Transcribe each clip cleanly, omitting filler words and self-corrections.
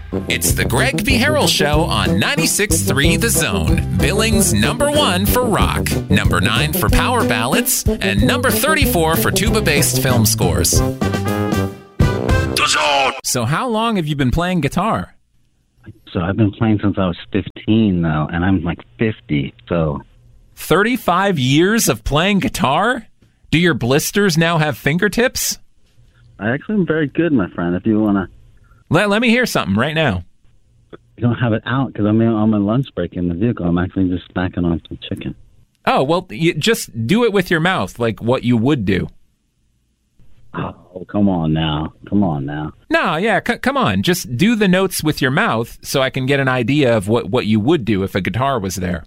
It's the Greg B. Harrell Show on 96.3 The Zone. Billings #1 for rock, #9 for power ballads, and #34 for tuba-based film scores. The Zone! So how long have you been playing guitar? So I've been playing since I was 15 now, and I'm like 50, so... 35 years of playing guitar? Do your blisters now have fingertips? I actually am very good, my friend, if you want to... Let me hear something right now. I don't have it out because I'm on my lunch break in the vehicle. I'm actually just snacking on some chicken. Oh, well, you just do it with your mouth, like what you would do. Oh, come on now. No, yeah, come on. Just do the notes with your mouth so I can get an idea of what you would do if a guitar was there.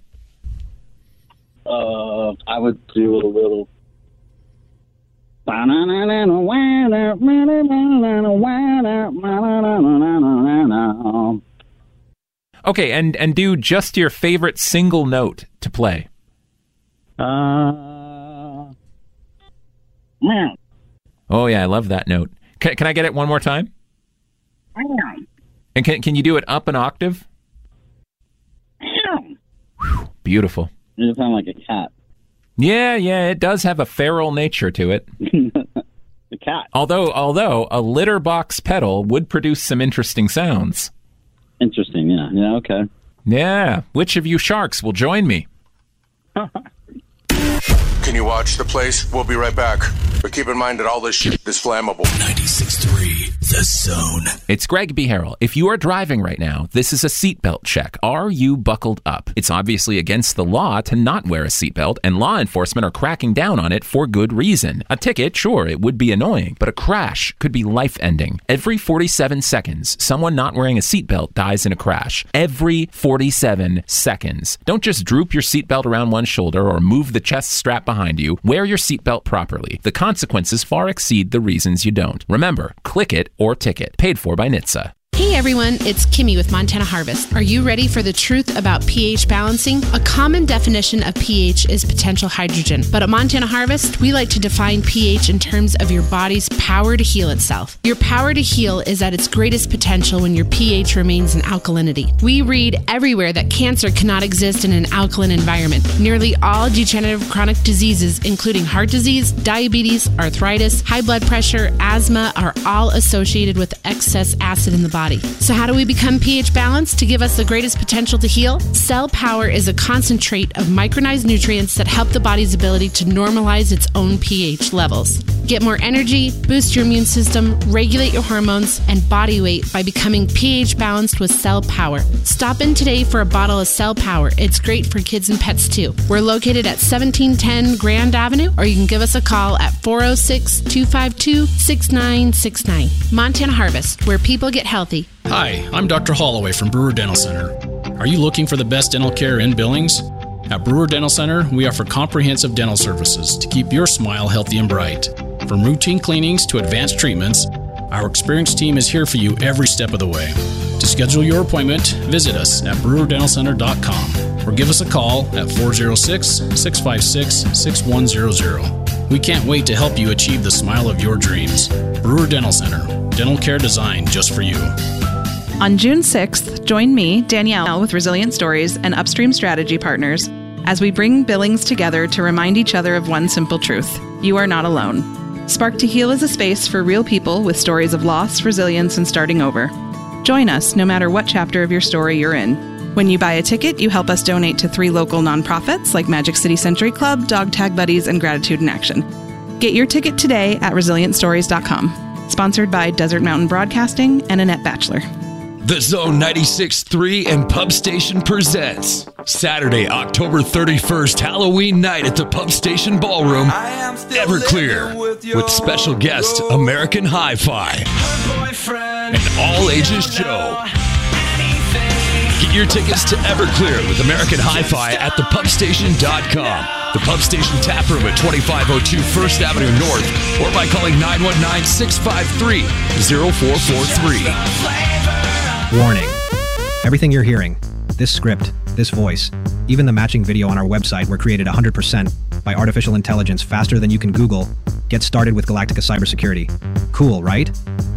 I would do a little... Okay, and do just your favorite single note to play. Meow. Oh, yeah, I love that note. Can I get it one more time? Meow. And can you do it up an octave? Meow. Whew, beautiful. You sound like a cat. Yeah, it does have a feral nature to it. The cat. Although a litter box pedal would produce some interesting sounds. Interesting, yeah. Yeah, okay. Yeah. Which of you sharks will join me? Can you watch the place? We'll be right back. But keep in mind that all this shit is flammable. 96.3 The Zone. It's Greg B. Harrell. If you are driving right now, this is a seatbelt check. Are you buckled up? It's obviously against the law to not wear a seatbelt, and law enforcement are cracking down on it for good reason. A ticket, sure, it would be annoying, but a crash could be life-ending. Every 47 seconds, someone not wearing a seatbelt dies in a crash. Every 47 seconds. Don't just droop your seatbelt around one shoulder or move the chest strap behind you. Wear your seatbelt properly. The consequences far exceed the reasons you don't. Remember, click it or ticket. Paid for by NHTSA. Hey everyone, it's Kimmy with Montana Harvest. Are you ready for the truth about pH balancing? A common definition of pH is potential hydrogen, but at Montana Harvest, we like to define pH in terms of your body's power to heal itself. Your power to heal is at its greatest potential when your pH remains in alkalinity. We read everywhere that cancer cannot exist in an alkaline environment. Nearly all degenerative chronic diseases, including heart disease, diabetes, arthritis, high blood pressure, asthma, are all associated with excess acid in the body. So how do we become pH balanced to give us the greatest potential to heal? Cell Power is a concentrate of micronized nutrients that help the body's ability to normalize its own pH levels. Get more energy, boost your immune system, regulate your hormones and body weight by becoming pH balanced with Cell Power. Stop in today for a bottle of Cell Power. It's great for kids and pets too. We're located at 1710 Grand Avenue, or you can give us a call at 406-252-6969. Montana Harvest, where people get healthy. Hi, I'm Dr. Holloway from Brewer Dental Center. Are you looking for the best dental care in Billings? At Brewer Dental Center, we offer comprehensive dental services to keep your smile healthy and bright. From routine cleanings to advanced treatments, our experienced team is here for you every step of the way. To schedule your appointment, visit us at brewerdentalcenter.com or give us a call at 406-656-6100. We can't wait to help you achieve the smile of your dreams. Brewer Dental Center, dental care designed just for you. On June 6th, join me, Danielle, with Resilient Stories and Upstream Strategy Partners as we bring Billings together to remind each other of one simple truth: you are not alone. Spark to Heal is a space for real people with stories of loss, resilience, and starting over. Join us no matter what chapter of your story you're in. When you buy a ticket, you help us donate to 3 local nonprofits like Magic City Century Club, Dog Tag Buddies, and Gratitude in Action. Get your ticket today at resilientstories.com. Sponsored by Desert Mountain Broadcasting and Annette Batchelor. The Zone 96.3 and Pub Station presents Saturday, October 31st, Halloween night at the Pub Station Ballroom, Everclear, with special guest American Hi-Fi, an all-ages show. Get your tickets to Everclear with American Hi-Fi at thepubstation.com. The Pub Station Tap Room at 2502 First Avenue North, or by calling 919-653-0443. Warning. Everything you're hearing, this script, this voice, even the matching video on our website were created 100% by artificial intelligence faster than you can Google. Get started with Galactica Cybersecurity. Cool, right?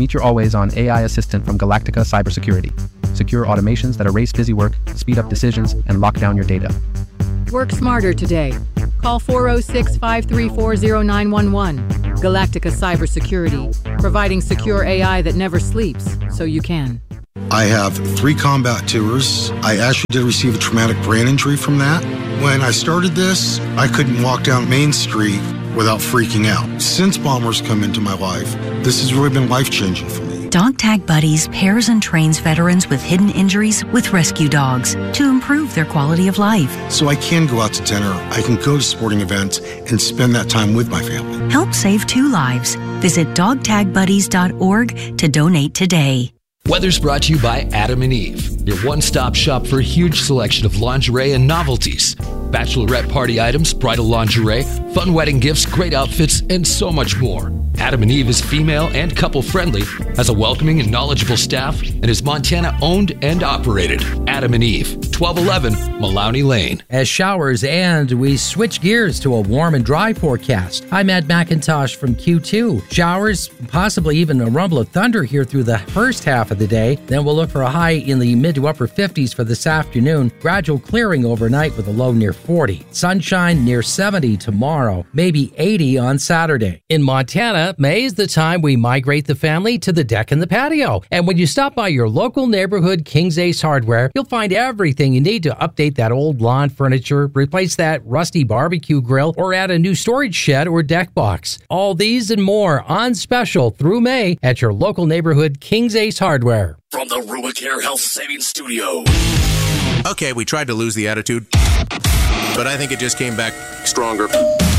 Meet your always-on AI assistant from Galactica Cybersecurity. Secure automations that erase busy work, speed up decisions, and lock down your data. Work smarter today. Call 406-534-0911. Galactica Cybersecurity, providing secure AI that never sleeps, so you can. I have 3 combat tours. I actually did receive a traumatic brain injury from that. When I started this, I couldn't walk down Main Street without freaking out. Since Bombers come into my life, this has really been life-changing for me. Dog Tag Buddies pairs and trains veterans with hidden injuries with rescue dogs to improve their quality of life. So I can go out to dinner, I can go to sporting events, and spend that time with my family. Help save 2 lives. Visit dogtagbuddies.org to donate today. Weather's brought to you by Adam and Eve, your one-stop shop for a huge selection of lingerie and novelties. Bachelorette party items, bridal lingerie, fun wedding gifts, great outfits, and so much more. Adam and Eve is female and couple-friendly, has a welcoming and knowledgeable staff, and is Montana-owned and operated. Adam and Eve, 1211 Maloney Lane. As showers end, we switch gears to a warm and dry forecast. I'm Ed McIntosh from Q2. Showers, possibly even a rumble of thunder here through the first half of the day. Then we'll look for a high in the mid to upper 50s for this afternoon. Gradual clearing overnight with a low near 40. Sunshine near 70 tomorrow, maybe 80 on Saturday. In Montana, May is the time we migrate the family to the deck and the patio. And when you stop by your local neighborhood King's Ace Hardware, you'll find everything you need to update that old lawn furniture, replace that rusty barbecue grill, or add a new storage shed or deck box. All these and more on special through May at your local neighborhood King's Ace Hardware. From the RuaCare Health Savings Studio. Okay, we tried to lose the attitude, but I think it just came back stronger.